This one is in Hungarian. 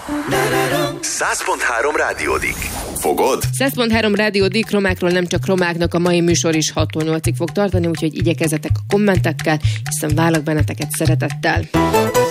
100.3 Rádiódik. Fogod? 100.3 Rádiódik, romákról nem csak romáknak, a mai műsor is 6-8-ig fog tartani, úgyhogy igyekezzetek a kommentekkel, hiszen várlak benneteket szeretettel.